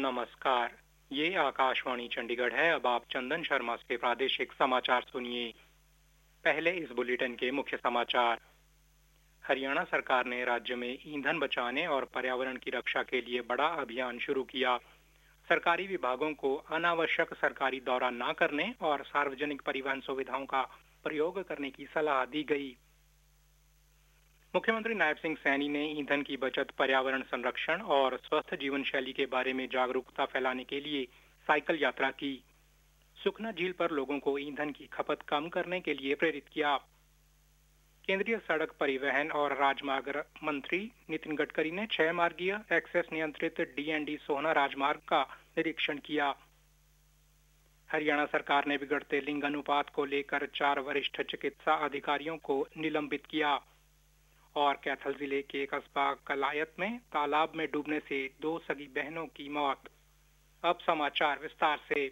नमस्कार। ये आकाशवाणी चंडीगढ़ है। अब आप चंदन शर्मा से प्रादेशिक समाचार सुनिए। पहले इस बुलेटिन के मुख्य समाचार। हरियाणा सरकार ने राज्य में ईंधन बचाने और पर्यावरण की रक्षा के लिए बड़ा अभियान शुरू किया। सरकारी विभागों को अनावश्यक सरकारी दौरा न करने और सार्वजनिक परिवहन सुविधाओं का प्रयोग करने की सलाह दी गई। मुख्यमंत्री नायब सिंह सैनी ने ईंधन की बचत, पर्यावरण संरक्षण और स्वस्थ जीवन शैली के बारे में जागरूकता फैलाने के लिए साइकिल यात्रा की। सुखना झील पर लोगों को ईंधन की खपत कम करने के लिए प्रेरित किया। केंद्रीय सड़क परिवहन और राजमार्ग मंत्री नितिन गडकरी ने 6 मार्गीय एक्सेस नियंत्रित डीएनडी सोहना राजमार्ग का निरीक्षण किया। हरियाणा सरकार ने बिगड़ते लिंग अनुपात को लेकर 4 वरिष्ठ चिकित्सा अधिकारियों को निलंबित किया। और कैथल जिले के कस्बा कलायत में तालाब में डूबने से 2 सगी बहनों की मौत। अब समाचार विस्तार से।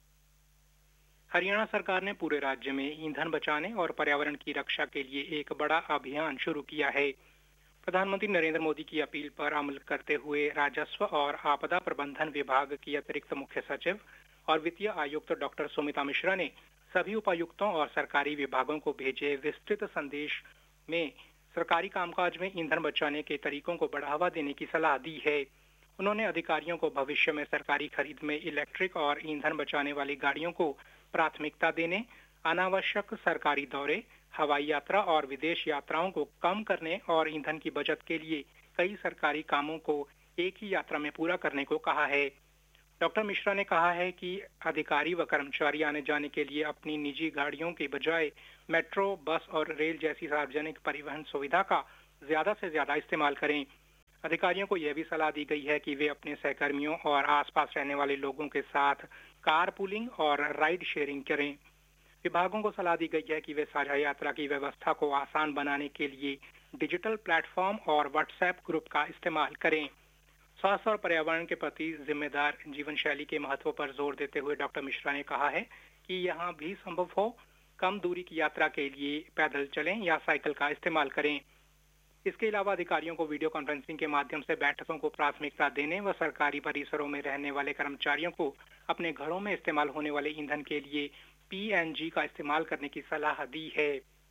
हरियाणा सरकार ने पूरे राज्य में ईंधन बचाने और पर्यावरण की रक्षा के लिए एक बड़ा अभियान शुरू किया है। प्रधानमंत्री नरेंद्र मोदी की अपील पर अमल करते हुए राजस्व और आपदा प्रबंधन विभाग की अतिरिक्त मुख्य सचिव और वित्तीय आयुक्त डॉक्टर सुमिता मिश्रा ने सभी उपायुक्तों और सरकारी विभागों को भेजे विस्तृत संदेश में सरकारी कामकाज में ईंधन बचाने के तरीकों को बढ़ावा देने की सलाह दी है। उन्होंने अधिकारियों को भविष्य में सरकारी खरीद में इलेक्ट्रिक और ईंधन बचाने वाली गाड़ियों को प्राथमिकता देने, अनावश्यक सरकारी दौरे, हवाई यात्रा और विदेश यात्राओं को कम करने और ईंधन की बचत के लिए कई सरकारी कामों को एक ही यात्रा में पूरा करने को कहा है। डॉक्टर मिश्रा ने कहा है कि अधिकारी व कर्मचारी आने जाने के लिए अपनी निजी गाड़ियों के बजाय मेट्रो, बस और रेल जैसी सार्वजनिक परिवहन सुविधा का ज्यादा से ज्यादा इस्तेमाल करें। अधिकारियों को यह भी सलाह दी गई है कि वे अपने सहकर्मियों और आसपास रहने वाले लोगों के साथ कार पूलिंग और राइड शेयरिंग करें। विभागों को सलाह दी गई है कि वे साझा यात्रा की व्यवस्था को आसान बनाने के लिए डिजिटल प्लेटफॉर्म और व्हाट्सएप ग्रुप का इस्तेमाल करें। स्वास्थ्य और पर्यावरण के प्रति जिम्मेदार जीवन शैली के महत्व पर जोर देते हुए डॉक्टर मिश्रा ने कहा है कि यहाँ भी संभव हो कम दूरी की यात्रा के लिए पैदल चलें या साइकिल का इस्तेमाल करें। इसके अलावा अधिकारियों को वीडियो कॉन्फ्रेंसिंग के माध्यम से बैठकों को प्राथमिकता देने व सरकारी परिसरों में रहने वाले कर्मचारियों को अपने घरों में इस्तेमाल होने वाले ईंधन के लिए पीएनजी का इस्तेमाल करने की सलाह दी है।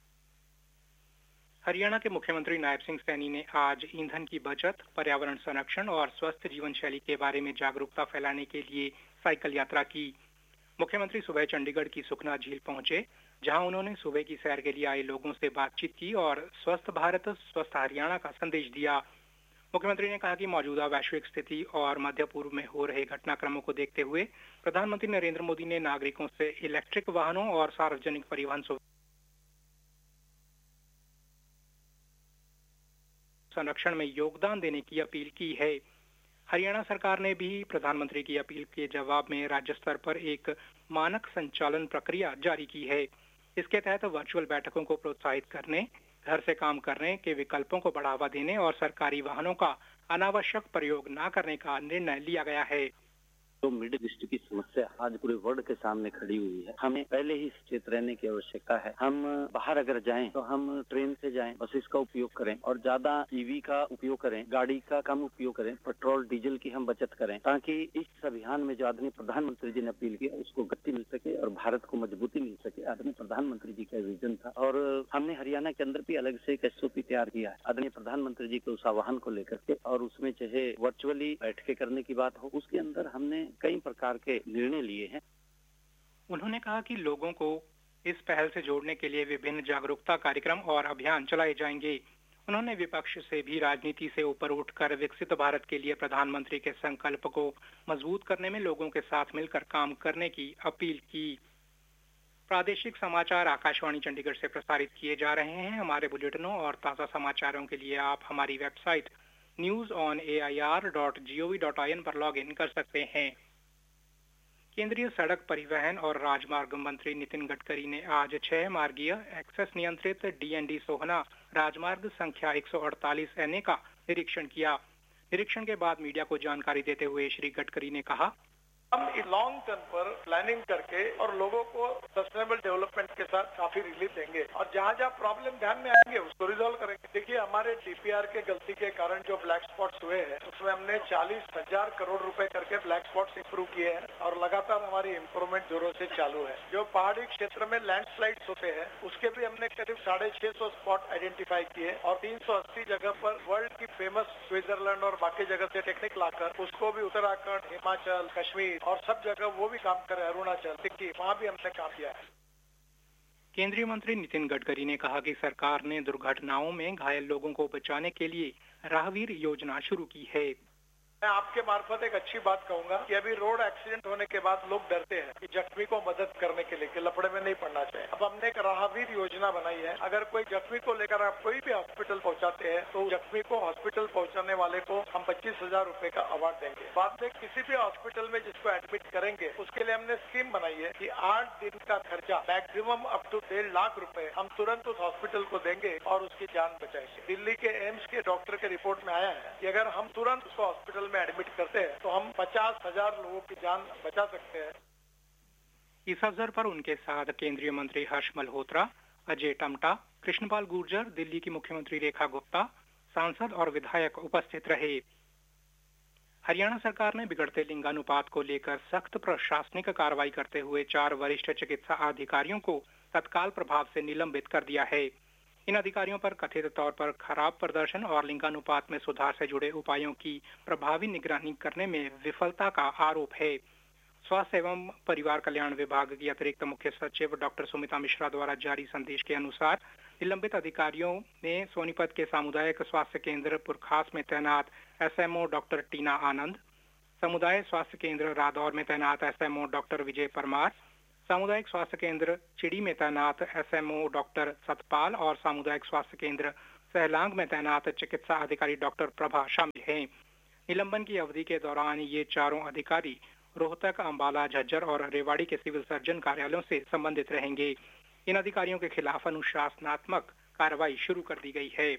हरियाणा के मुख्यमंत्री नायब सिंह सैनी ने आज ईंधन की बचत, पर्यावरण संरक्षण और स्वस्थ जीवन शैली के बारे में जागरूकता फैलाने के लिए साइकिल यात्रा की। मुख्यमंत्री सुबह चंडीगढ़ की सुखना झील पहुंचे, जहां उन्होंने सुबह की सैर के लिए आए लोगों से बातचीत की और स्वस्थ भारत, स्वस्थ हरियाणा का संदेश दिया। मुख्यमंत्री ने कहा कि मौजूदा वैश्विक स्थिति और मध्य पूर्व में हो रहे घटनाक्रमों को देखते हुए प्रधानमंत्री नरेंद्र मोदी ने नागरिकों से इलेक्ट्रिक वाहनों और सार्वजनिक परिवहन संरक्षण में योगदान देने की अपील की है। हरियाणा सरकार ने भी प्रधानमंत्री की अपील के जवाब में राज्य स्तर पर एक मानक संचालन प्रक्रिया जारी की है। इसके तहत वर्चुअल बैठकों को प्रोत्साहित करने, घर से काम करने के विकल्पों को बढ़ावा देने और सरकारी वाहनों का अनावश्यक प्रयोग न करने का निर्णय लिया गया है। तो मिडिल ईस्ट की समस्या आज पूरे वर्ल्ड के सामने खड़ी हुई है। हमें पहले ही सचेत रहने की आवश्यकता है। हम बाहर अगर जाएं तो हम ट्रेन से जाएं, बसेस का उपयोग करें और ज्यादा ईवी का उपयोग करें, गाड़ी का कम उपयोग करें, पेट्रोल डीजल की हम बचत करें, ताकि इस अभियान में जो आदरणीय प्रधानमंत्री जी ने अपील की उसको गति मिल सके और भारत को मजबूती मिल सके। आदरणीय प्रधानमंत्री जी का विजन था और हमने हरियाणा के अंदर भी अलग से एक एसओपी तैयार किया है आदरणीय प्रधानमंत्री जी के उस आह्वान को लेकर के, और उसमें चाहे वर्चुअली बैठकें करने की बात हो, उसके अंदर हमने कई प्रकार के निर्णय लिए हैं। उन्होंने कहा कि लोगों को इस पहल से जोड़ने के लिए विभिन्न जागरूकता कार्यक्रम और अभियान चलाए जाएंगे। उन्होंने विपक्ष से भी राजनीति से ऊपर उठकर विकसित भारत के लिए प्रधानमंत्री के संकल्प को मजबूत करने में लोगों के साथ मिलकर काम करने की अपील की। प्रादेशिक समाचार आकाशवाणी चंडीगढ़ से प्रसारित किए जा रहे हैं। हमारे बुलेटिनों और ताजा समाचारों के लिए आप हमारी वेबसाइट news.on.air.gov.in पर लॉग इन कर सकते हैं। केंद्रीय सड़क परिवहन और राजमार्ग मंत्री नितिन गडकरी ने आज 6 मार्गीय एक्सेस नियंत्रित डीएनडी सोहना राजमार्ग संख्या 148 NA का निरीक्षण किया। निरीक्षण के बाद मीडिया को जानकारी देते हुए श्री गडकरी ने कहा हम इस लॉन्ग टर्म पर प्लानिंग करके और लोगों को सस्टेनेबल डेवलपमेंट के साथ काफी रिलीफ देंगे और जहाँ जहाँ प्रॉब्लम ध्यान में आएंगे उसको रिजॉल्व करेंगे। देखिए, हमारे डीपीआर के गलती के कारण जो ब्लैक स्पॉट्स हुए हैं उसमें हमने 40,000 करोड़ रुपए करके ब्लैक स्पॉट्स इंप्रूव किए हैं और लगातार हमारी इंप्रूवमेंट जोरों से चालू है। जो पहाड़ी क्षेत्र में लैंडस्लाइड्स होते हैं उसके भी हमने करीब 650 स्पॉट आइडेंटिफाई किए और 380 जगह पर वर्ल्ड की फेमस स्विट्जरलैंड और बाकी जगह से टेक्निक लाकर उसको भी उत्तराखंड, हिमाचल, कश्मीर और सब जगह वो भी काम कर रहे हैं, अरुणाचल, सिक्किम, वहाँ भी हमने काम किया है। केंद्रीय मंत्री नितिन गडकरी ने कहा कि सरकार ने दुर्घटनाओं में घायल लोगों को बचाने के लिए राहवीर योजना शुरू की है। मैं आपके मार्फत एक अच्छी बात कहूंगा कि अभी रोड एक्सीडेंट होने के बाद लोग डरते हैं कि जख्मी को मदद करने के लिए कि लफड़े में नहीं पड़ना चाहिए। अब हमने एक राहवीर योजना बनाई है। अगर कोई जख्मी को लेकर आप कोई भी हॉस्पिटल पहुंचाते हैं तो जख्मी को हॉस्पिटल पहुंचाने वाले को हम 25,000 रुपए का अवार्ड देंगे। बाद में किसी भी हॉस्पिटल में जिसको एडमिट करेंगे उसके लिए हमने स्कीम बनाई है कि 8 दिन का खर्चा मैक्सिमम अप टू 1.5 लाख रुपए हम तुरंत उस हॉस्पिटल को देंगे और उसकी जान बचाएंगे। दिल्ली के एम्स के डॉक्टर के रिपोर्ट में आया है कि अगर हम तुरंत उसको हॉस्पिटल में एडमिट करते हैं तो हम 50,000 लोगों की जान बचा सकते हैं। इस अवसर पर उनके साथ केंद्रीय मंत्री हर्ष मल्होत्रा, अजय टमटा, कृष्णपाल गुर्जर, दिल्ली की मुख्यमंत्री रेखा गुप्ता, सांसद और विधायक उपस्थित रहे। हरियाणा सरकार ने बिगड़ते लिंगानुपात को लेकर सख्त प्रशासनिक कार्रवाई करते हुए 4 वरिष्ठ चिकित्सा अधिकारियों को तत्काल प्रभाव से निलंबित कर दिया है। इन अधिकारियों पर कथित तौर पर खराब प्रदर्शन और लिंगानुपात में सुधार से जुड़े उपायों की प्रभावी निगरानी करने में विफलता का आरोप है। स्वास्थ्य एवं परिवार कल्याण विभाग की अतिरिक्त मुख्य सचिव डॉक्टर सुमिता मिश्रा द्वारा जारी संदेश के अनुसार निलंबित अधिकारियों में सोनीपत के सामुदायिक स्वास्थ्य केंद्र पुरखास में तैनात एसएमओ डॉक्टर टीना आनंद, समुदाय स्वास्थ्य केंद्र रादौर में तैनात एसएमओ डॉक्टर विजय परमार, सामुदायिक स्वास्थ्य केंद्र चिड़ी में तैनात एसएमओ डॉक्टर सतपाल और सामुदायिक स्वास्थ्य केंद्र सहलांग में तैनात चिकित्सा अधिकारी डॉक्टर प्रभा शामिल हैं। निलंबन की अवधि के दौरान ये चारों अधिकारी रोहतक, अंबाला, झज्जर और रेवाड़ी के सिविल सर्जन कार्यालयों से संबंधित रहेंगे। इन अधिकारियों के खिलाफ अनुशासनात्मक कार्रवाई शुरू कर दी गई है।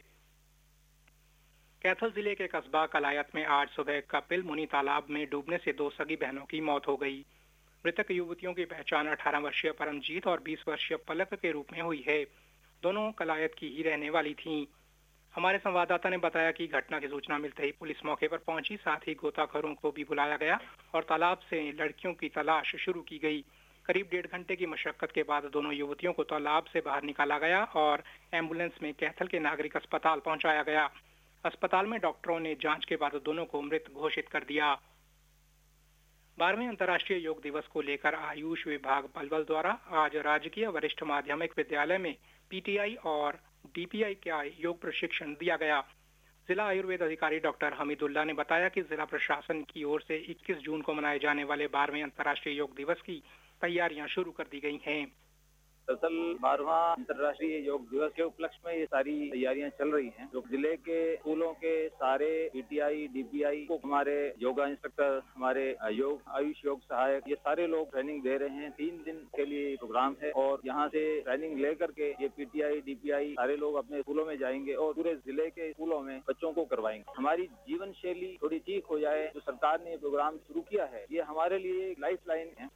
कैथल जिले के कस्बा कलायत में आज सुबह कपिल मुनि तालाब में डूबने से 2 सगी बहनों की मौत हो गई। मृतक युवतियों की पहचान 18 वर्षीय परमजीत और 20 वर्षीय पलक के रूप में हुई है। दोनों कलायत की ही रहने वाली थीं। हमारे संवाददाता ने बताया कि घटना की सूचना मिलते ही पुलिस मौके पर पहुंची, साथ ही गोताखोरों को भी बुलाया गया और तालाब से लड़कियों की तलाश शुरू की गई। करीब 1.5 घंटे की मशक्कत के बाद दोनों युवतियों को तालाब से बाहर निकाला गया और एम्बुलेंस में कैथल के नागरिक अस्पताल पहुंचाया गया। अस्पताल में डॉक्टरों ने जांच के बाद दोनों को मृत घोषित कर दिया। 12वें अंतर्राष्ट्रीय योग दिवस को लेकर आयुष विभाग पलवल द्वारा आज राजकीय वरिष्ठ माध्यमिक विद्यालय में पीटीआई और डीपीआई का योग प्रशिक्षण दिया गया। जिला आयुर्वेद अधिकारी डॉक्टर हमीदुल्ला ने बताया कि जिला प्रशासन की ओर से 21 जून को मनाए जाने वाले 12वें अंतर्राष्ट्रीय योग दिवस की तैयारियां शुरू कर दी गई हैं। दरअसल 12वां अंतर्राष्ट्रीय योग दिवस के उपलक्ष्य में ये सारी तैयारियां चल रही हैं। जो जिले के स्कूलों के सारे पीटीआई, डीपीआई को हमारे योगा इंस्ट्रक्टर, हमारे आयुष योग सहायक, ये सारे लोग ट्रेनिंग दे रहे हैं। 3 दिन के लिए प्रोग्राम है और यहाँ से ट्रेनिंग लेकर के ये पीटीआई, डीपीआई सारे लोग अपने स्कूलों में जाएंगे और पूरे जिले के स्कूलों में बच्चों को करवाएंगे। हमारी जीवन शैली थोड़ी ठीक हो जाए, जो सरकार ने ये प्रोग्राम शुरू किया है, ये हमारे लिए एक लाइफ लाइन है।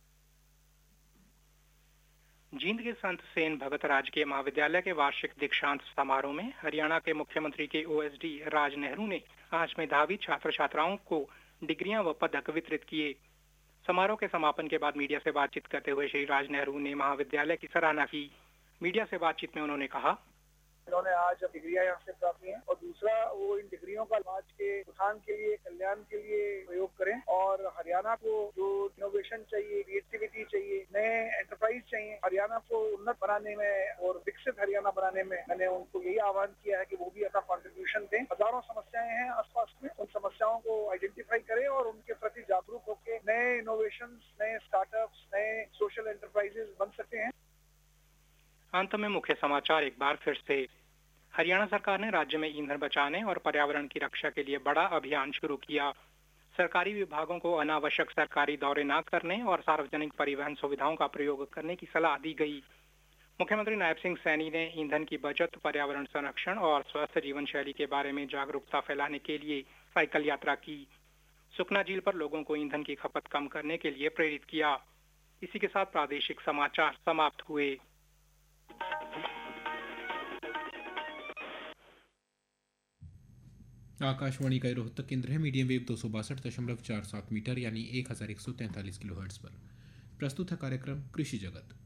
जींद के संत सेन भगत राजकीय महाविद्यालय के वार्षिक दीक्षांत समारोह में हरियाणा के मुख्यमंत्री के ओएसडी राज नेहरू ने आज मेधावी छात्र छात्राओं को डिग्रियां व पदक वितरित किए। समारोह के समापन के बाद मीडिया से बातचीत करते हुए श्री राज नेहरू ने महाविद्यालय की सराहना की। मीडिया से बातचीत में उन्होंने कहा, इन्होंने आज डिग्रियां यहाँ से प्राप्त की हैं और दूसरा वो इन डिग्रियों का समाज के उत्थान के लिए, कल्याण के लिए प्रयोग करें और हरियाणा को जो इनोवेशन चाहिए, क्रिएटिविटी चाहिए, नए एंटरप्राइज चाहिए, हरियाणा को उन्नत बनाने में और विकसित हरियाणा बनाने में मैंने उनको यही आह्वान किया है कि वो भी अपना कॉन्ट्रीब्यूशन दें। हजारों समस्याएं हैं आसपास में, उन समस्याओं को आइडेंटिफाई करें और उनके प्रति जागरूक होकर नए इनोवेशन, नए स्टार्टअप्स, नए सोशल एंटरप्राइजेस बन सकते हैं। अंत में मुख्य समाचार एक बार फिर से। हरियाणा सरकार ने राज्य में ईंधन बचाने और पर्यावरण की रक्षा के लिए बड़ा अभियान शुरू किया। सरकारी विभागों को अनावश्यक सरकारी दौरे न करने और सार्वजनिक परिवहन सुविधाओं का प्रयोग करने की सलाह दी गई। मुख्यमंत्री नायब सिंह सैनी ने ईंधन की बचत, पर्यावरण संरक्षण और स्वस्थ जीवन शैली के बारे में जागरूकता फैलाने के लिए साइकिल यात्रा की। सुखना झील पर लोगों को ईंधन की खपत कम करने के लिए प्रेरित किया। इसी के साथ प्रादेशिक समाचार समाप्त हुए। आकाशवाणी का रोहतक केंद्र है। मीडियम वेव 262.47 मीटर यानी 1143 किलोहर्ट्ज पर प्रस्तुत है कार्यक्रम कृषि जगत।